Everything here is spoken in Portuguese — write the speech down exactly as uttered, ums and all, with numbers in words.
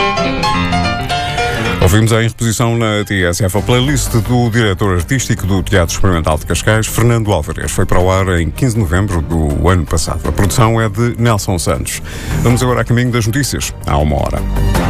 Ouvimos em reposição na T S F a playlist do diretor artístico do Teatro Experimental de Cascais, Fernando Álvares. Foi para o ar em quinze de novembro do ano passado. A produção é de Nelson Santos. Vamos agora a caminho das notícias, há uma hora.